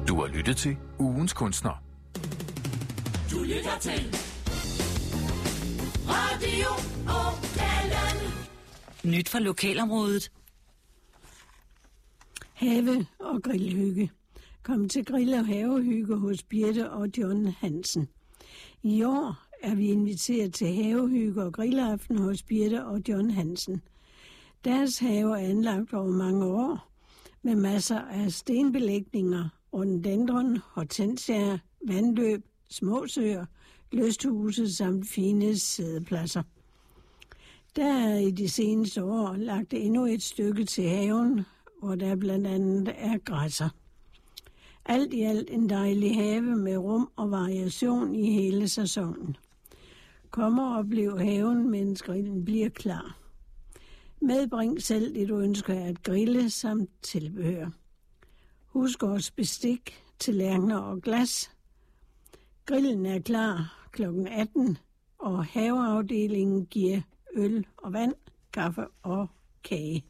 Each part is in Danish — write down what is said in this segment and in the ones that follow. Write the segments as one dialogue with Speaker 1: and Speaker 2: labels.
Speaker 1: Du har lyttet til Ugens Kunstner.
Speaker 2: Du lytter til Radio Vokalen.
Speaker 3: Nyt fra lokalområdet.
Speaker 4: Have- og grillhygge. Kom til grill- og havehygge hos Birte og John Hansen. I år er vi inviteret til havehygge og grillaften hos Birte og John Hansen. Deres have er anlagt over mange år med masser af stenbelægninger, rhododendron, hortensiaer, vandløb, små søer, lysthuse samt fine sædepladser. Der er i de seneste år lagt endnu et stykke til haven, hvor der blandt andet er græsser. Alt i alt en dejlig have med rum og variation i hele sæsonen. Kom og oplev haven, mens grillen bliver klar. Medbring selv det, du ønsker at grille samt tilbehør. Husk også bestik, tallerkener og glas. Grillen er klar kl. 18, og haveafdelingen giver øl og vand, kaffe og kage.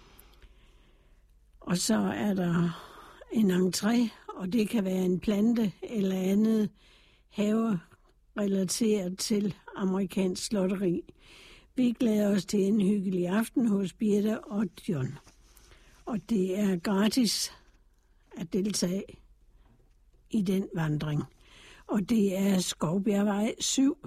Speaker 4: Og så er der en entré, og det kan være en plante eller andet have-relateret til amerikansk lotteri. Vi glæder os til en hyggelig aften hos Birte og John. Og det er gratis at deltage i den vandring. Og det er Skovbjergvej 7.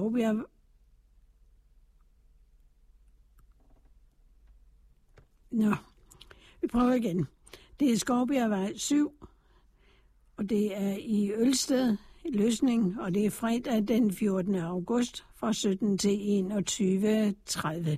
Speaker 4: Vi prøver igen. Det er Skovbjergvej 7, og det er i Ølsted Løsning, og det er fredag den 14. august fra 17 til 21.30.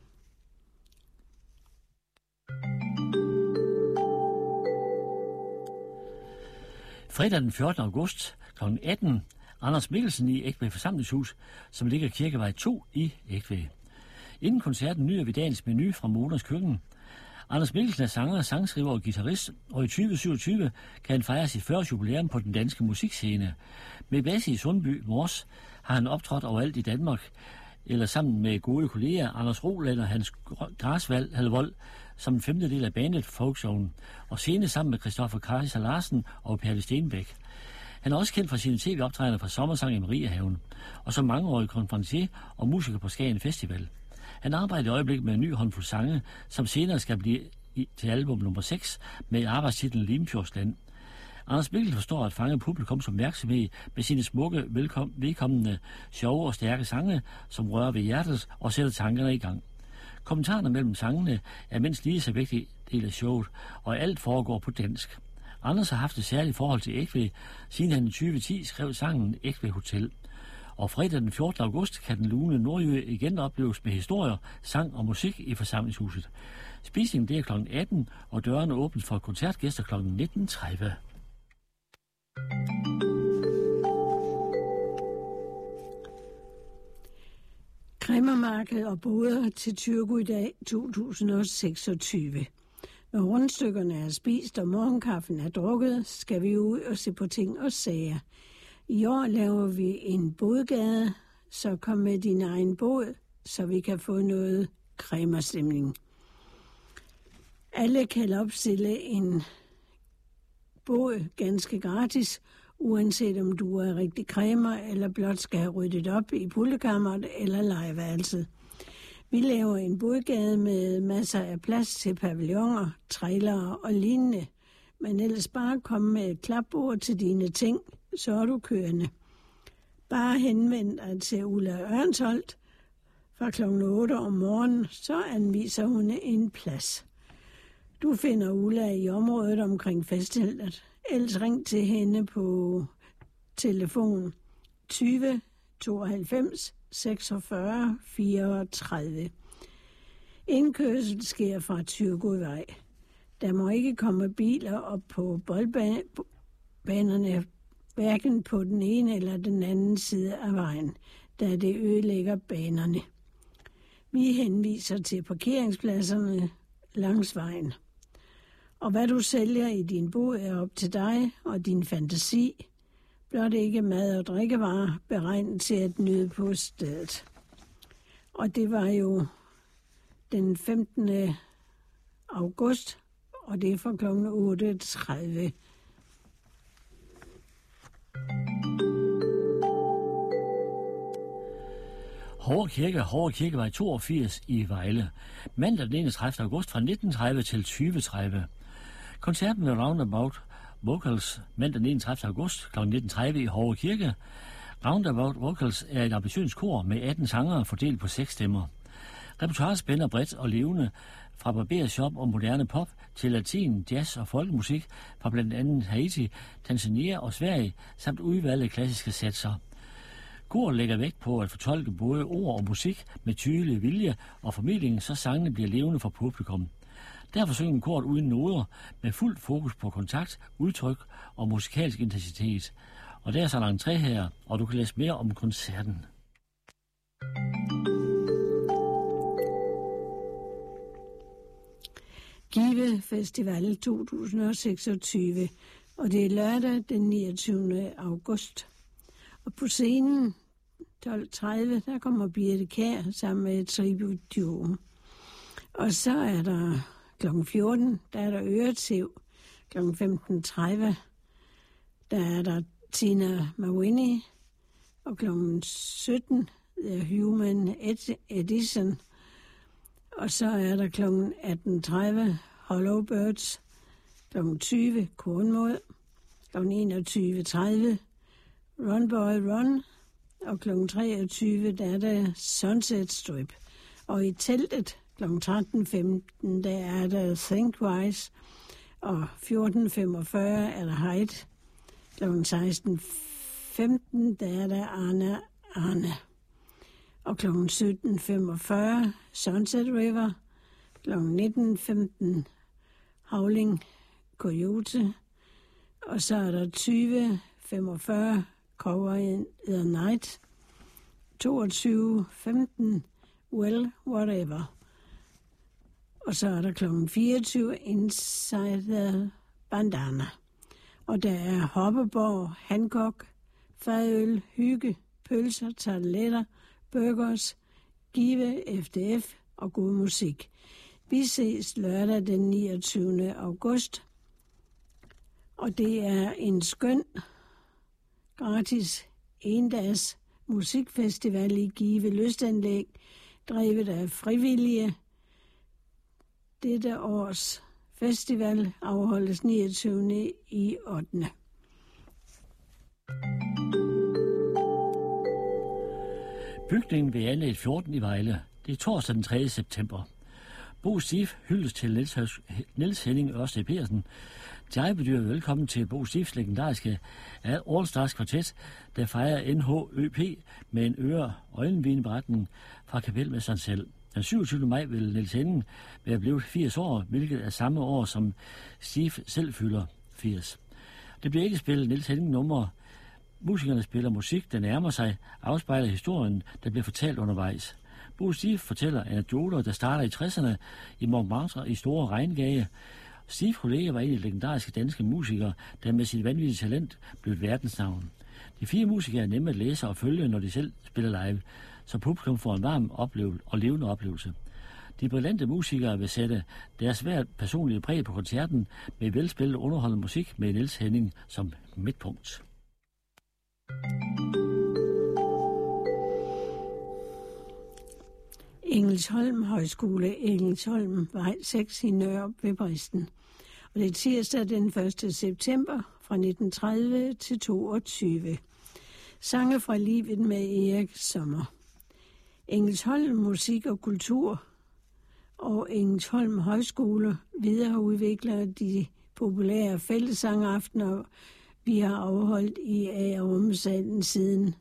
Speaker 5: Fredag den 14. august kl. 18. Anders Mikkelsen i Egtved Forsamlingshus, som ligger Kirkevej 2 i Egtved. Inden koncerten nyder vi dagens menu fra Moders Køkken. Anders Mikkelsen er sanger, sangskriver og guitarist, og i 2027 kan han fejre sit 40-års jubilæum på den danske musikscene. Med base i Sundby, Mors, har han optrådt overalt i Danmark, eller sammen med gode kolleger Anders Roland og Hans Græsvold, som en femtedel af bandet Folkzone, og senere sammen med Christoffer Kaiser Larsen og Perle Stenbæk. Han er også kendt for sine tv-optrædener fra Sommersang i Mariehaven, og som mangeårig konferencier og musiker på Skagen Festival. Han arbejder i øjeblikket med en ny håndfuld sange, som senere skal blive til album nummer 6 med arbejdstitlen Limfjordsland. Anders Mikkelsen forstår at fange publikums opmærksomhed med sine smukke, velkommende, sjove og stærke sange, som rører ved hjertet og sætter tankerne i gang. Kommentarerne mellem sangene er mindst lige så vigtig del af showet, og alt foregår på dansk. Anders har haft et særligt forhold til Egtved, siden han i 2010 skrev sangen Egtved Hotel. Og fredag den 14. august kan den lune nordjyde igen opleves med historier, sang og musik i forsamlingshuset. Spisningen det er kl. 18, og dørene åbnes for koncertgæster kl. 19.30.
Speaker 4: Kræmmermarked og boder til Tyrko i dag 2026. Når rundstykkerne er spist og morgenkaffen er drukket, skal vi ud og se på ting og sager. I år laver vi en bådgade, så kom med din egen båd, så vi kan få noget kræmmerstemning. Alle kan opstille en båd ganske gratis, uanset om du er rigtig kræmer eller blot skal have ryddet op i puldekammeret eller legeværelset. Vi laver en bådgade med masser af plads til pavilloner, trailere og lignende, men ellers bare kom med et klapbord til dine ting, så er du kørende. Bare henvend dig til Ulla Ørnsholt fra kl. 8 om morgenen, så anviser hun en plads. Du finder Ulla i området omkring festteltet. Ellers ring til hende på telefon 20 92 46 34. Indkørsel sker fra Tyrkovej. Der må ikke komme biler op på boldbanerne, hverken på den ene eller den anden side af vejen, da det ødelægger banerne. Vi henviser til parkeringspladserne langs vejen. Og hvad du sælger i din båd er op til dig og din fantasi. Blot ikke mad- og drikkevarer beregnet til at nyde på stedet. Og det var jo den 15. august, og det er fra kl. 8.30.
Speaker 5: Hårde Kirkevej 82 i Vejle. Mandag den 31. august fra 19.30 til 20.30. Koncerten med Roundabout Vocals mandag den 31. august kl. 19.30 i Hårde Kirke. Roundabout Vocals er et ambitiøst kor med 18 sangere fordelt på 6 stemmer. Repertoiret spænder bredt og levende fra barbershop og moderne pop til latin, jazz og folkemusik fra blandt andet Haiti, Tanzania og Sverige samt udvalgte klassiske satser. Koret lægger vægt på at fortolke både ord og musik med tydelig vilje og formidling, så sangene bliver levende for publikum. Derfor synger koret uden noder med fuldt fokus på kontakt, udtryk og musikalsk intensitet. Og der er så en entré her, og du kan læse mere om koncerten.
Speaker 4: Give Festival 2026, og det er lørdag den 29. august. Og på scenen 12.30, der kommer Birte Kjær sammen med Tribute Duo. Og så er der kl. 14, der er der Øretæv. Kl. 15.30, der er der Tina Mawini. Og kl. 17, The Human Edition. Og så er der kl. 18.30 Hollow Birds, kl. 20 Kornmod, kl. 21.30 Run Boy Run, og kl. 23 der er der Sunset Strip. Og i teltet kl. 13.15 der er der Thinkwise, og 14.45 er der Hyde. Kl. 16.15 der er der Arne. Og kl. 17.45 Sunset River, kl. 19.15 Howling Coyote, og så er der 20.45 Cover in the Night, 22.15 Well Whatever, og så er der kl. 24 Inside the Bandana, og der er Hoppeborg, Hancock, fadøl, hygge, pølser, tarteletter, burgers, Give, FDF og god musik. Vi ses lørdag den 29. august, og det er en skøn, gratis, endags musikfestival i Give Lystanlæg, drevet af frivillige. Dette års festival afholdes 29. i 8.
Speaker 5: Bygningen ved anlæg 14 i Vejle. Det er torsdag den 3. september. Bo Stif hyldes til Niels Henning Ørsted Petersen. Jeg bedyrer velkommen til Bo Stifs legendariske All Stars kvartet, der fejrer NHØP med en øjenvidende beretning fra kapelmesteren selv. Den 27. maj vil Niels Henning være blevet 80 år, hvilket er samme år, som Stif selv fylder 80. Det bliver ikke spillet Niels Henning numre. Musikerne spiller musik, der nærmer sig, afspejler historien, der bliver fortalt undervejs. Bo Stif fortæller anekdoter, der starter i 60'erne i Montmartre i store regngage. Stifs kollega var en af de legendariske danske musikere, der med sit vanvittige talent blev et verdensnavn. De 4 musikere er nemme at læse og følge, når de selv spiller live, så publikum får en varm og levende oplevelse. De brillante musikere vil sætte deres svært personlige præg på koncerten med velspillet underholdende musik med Niels Henning som midtpunkt.
Speaker 4: Engelsholm Højskole, Engelsholm, vej 6 i Nørre ved Bristen. Og det er tirsdag den 1. september fra 1930 til 22. Sange fra livet med Erik Sommer. Engelsholm Musik og Kultur og Engelsholm Højskole videreudvikler de populære fællesangaftener, vi har afholdt i A-rumsalen siden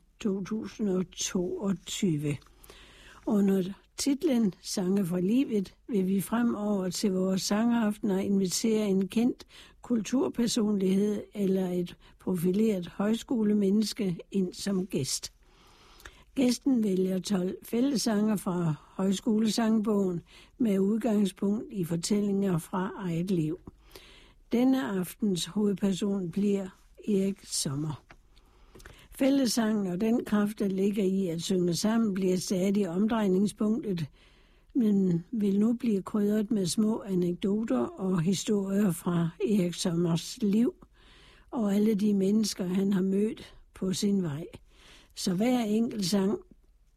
Speaker 4: 2022. Under titlen Sange fra livet vil vi fremover til vores sangaftener invitere en kendt kulturpersonlighed eller et profileret højskolemenneske ind som gæst. Gæsten vælger 12 fællesanger fra højskolesangbogen med udgangspunkt i fortællinger fra eget liv. Denne aftens hovedperson bliver Erik Sommer. Fællessangen og den kraft, der ligger i at synge sammen, bliver stadig omdrejningspunktet, men vil nu blive krydret med små anekdoter og historier fra Erik Sommers liv og alle de mennesker, han har mødt på sin vej. Så hver enkelt sang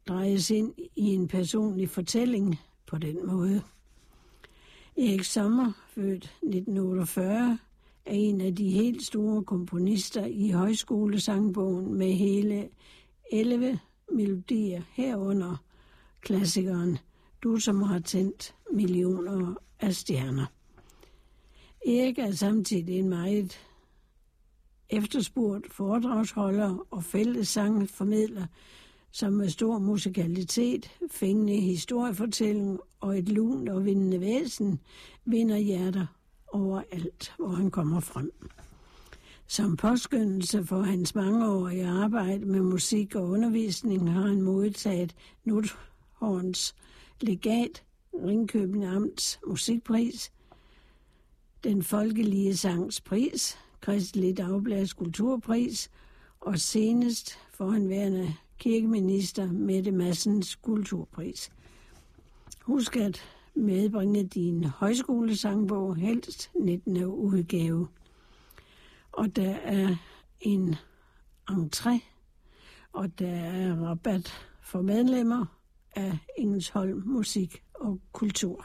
Speaker 4: drejes ind i en personlig fortælling på den måde. Erik Sommer, født 1948, er en af de helt store komponister i højskolesangbogen med hele 11 melodier herunder klassikeren Du som har tændt millioner af stjerner. Erik er samtidig en meget efterspurgt foredragsholder og fællessangformidler, som med stor musikalitet, fængende historiefortælling og et lunt og vindende væsen vinder hjerter overalt, hvor han kommer frem. Som påskyndelse for hans mangeårige arbejde med musik og undervisning har han modtaget Nuthorns legat, Ringkøbing Amts musikpris, den folkelige sangs pris, Kristelig Dagblads kulturpris og senest forhenværende kirkeminister Mette Madsens kulturpris. Husk at medbringe din højskolesangbog, helst 19. udgave. Og der er en entré, og der er rabat for medlemmer af Engelsholm Musik og Kultur.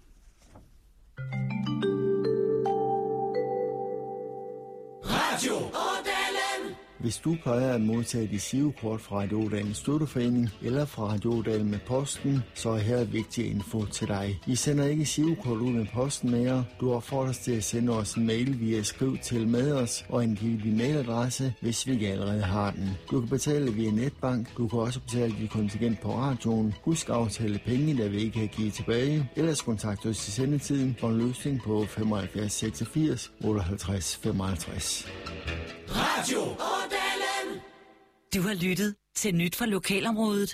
Speaker 2: Radio Ådalen.
Speaker 6: Hvis du plejer at modtage dit girokort fra Radio Ådalens Støtteforening eller fra Radio Ådalen med posten, så er her vigtig info til dig. Vi sender ikke girokort ud med posten mere. Du opfordres til at sende os en mail via skriv til med os og angive din mailadresse, hvis vi ikke allerede har den. Du kan betale via netbank. Du kan også betale dit kontingent på radioen. Husk at aftale penge, der vi ikke kan give tilbage. Ellers kontakt os i sendetiden for en løsning på 75 86 58 55.
Speaker 2: Radio Ådalen.
Speaker 3: Du har lyttet til Nyt fra Lokalområdet.